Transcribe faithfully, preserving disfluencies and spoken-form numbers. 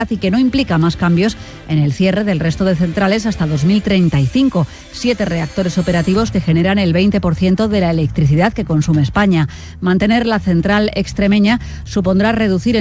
y que no implica más cambios en el cierre del resto de centrales hasta dos mil treinta y cinco. Siete reactores operativos que generan el veinte por ciento de la electricidad que consume España. Mantener la central extremeña supondrá reducir en